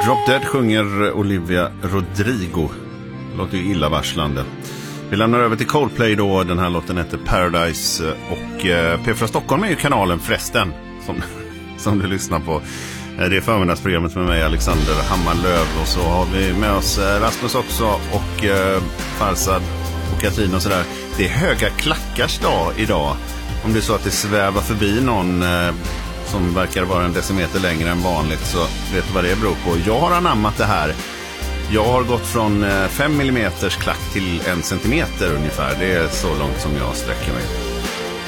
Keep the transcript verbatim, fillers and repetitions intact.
Drop Dead sjunger Olivia Rodrigo. Låter ju illavarslande. Vi lämnar över till Coldplay då. Den här låten heter Paradise. Och eh, P fyra Stockholm är ju kanalen förresten som, som du lyssnar på. Det är förmiddagsprogrammet med mig, Alexander Hammarlöv. Och så har vi med oss Rasmus också och eh, Farsad och Katrin och sådär. Det är höga klackars dag idag. Om det är så att det svävar förbi någon eh, som verkar vara en decimeter längre än vanligt, så vet du vad det beror på. Jag har anammat det här. Jag har gått från fem millimeters klack till en centimeter ungefär. Det är så långt som jag sträcker mig.